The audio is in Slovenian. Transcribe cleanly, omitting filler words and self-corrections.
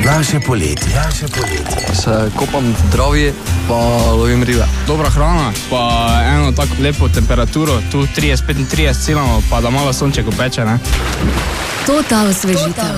Naše poletje. Se kopam v Dravi, pa lovim ribe. Dobra hrana, pa eno tako lepo temperaturo, tu 30-35 cilamo, pa da malo sonček opeče, ne? Total osvežitev.